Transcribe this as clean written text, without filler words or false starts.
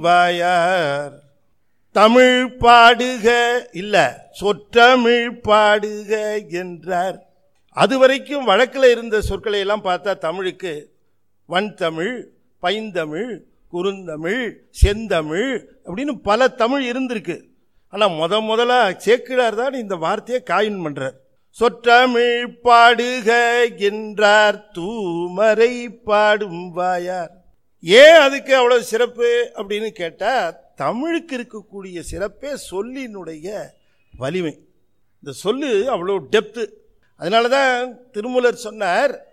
வாயார் தமிழ் பாடுக இல்ல சொற்றமிழ் பாடுக என்றார். அதுவரைக்கும் வழக்கில் இருந்த சொற்களை எல்லாம் பார்த்தா தமிழுக்கு வன்தமிழ், பைந்தமிழ், குறுந்தமிழ், செந்தமிழ் அப்படின்னு பல தமிழ் இருந்திருக்கு. ஆனால் முதல்ல சேக்கிழார் தான் இந்த வார்த்தையை காயின் பண்றார். சொற்றமிழ் பாடுக என்றார் தூமரை பாடும் வாயார். ஏன் அதுக்கு அவ்வளவு சிறப்பு அப்படின்னு கேட்டா, தமிழுக்கு இருக்கக்கூடிய சிறப்பே சொல்லினுடைய வலிமை. இந்த சொல்லு அவ்வளோ டெப்த்து. அதனால தான் திருமூலர் சொன்னார்,